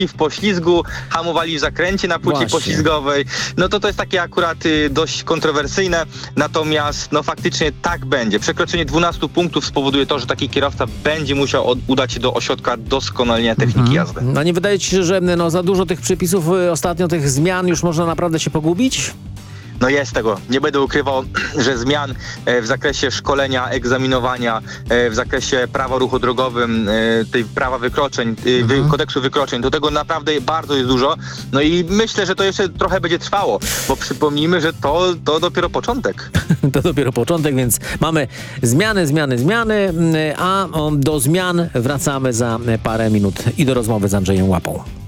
w poślizgu, hamowali w zakręcie na płycie Właśnie. poślizgowej. No to jest takie akurat dość kontrowersyjne, natomiast no faktycznie tak będzie. Przekroczenie 12 punktów spowoduje to, że taki kierowca będzie musiał udać się do ośrodka doskonalenia techniki jazdy. A nie wydaje ci się, że za dużo tych przepisów ostatnio, tych zmian już można naprawdę się pogubić? No jest tego. Nie będę ukrywał, że zmian w zakresie szkolenia, egzaminowania, w zakresie prawa o ruchu drogowym, tej prawa wykroczeń, kodeksu wykroczeń, do tego naprawdę bardzo jest dużo. No i myślę, że to jeszcze trochę będzie trwało, bo przypomnijmy, że to dopiero początek. To dopiero początek, więc mamy zmiany, a do zmian wracamy za parę minut i do rozmowy z Andrzejem Łapą.